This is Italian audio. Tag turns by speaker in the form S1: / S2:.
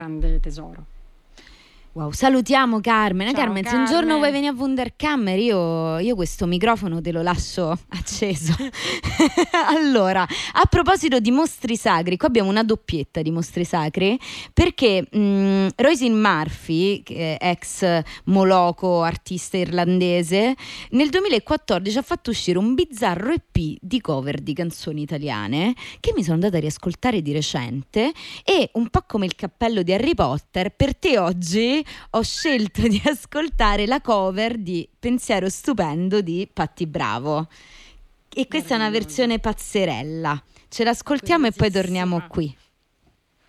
S1: grande tesoro.
S2: Wow, salutiamo Carmen.
S1: Ciao,
S2: Carmen, se un giorno
S1: Carmen.
S2: vuoi venire a Wunderkammer, io questo microfono te lo lascio acceso. Allora, a proposito di mostri sacri, qua abbiamo una doppietta di mostri sacri, perché Roisin Murphy, che è ex Moloco, artista irlandese, nel 2014 ha fatto uscire un bizzarro EP di cover di canzoni italiane che mi sono andata a riascoltare di recente, e un po' come il cappello di Harry Potter, per te oggi ho scelto di ascoltare la cover di Pensiero stupendo di Patti Bravo, e questa è una versione pazzerella. Ce l'ascoltiamo e poi torniamo qui.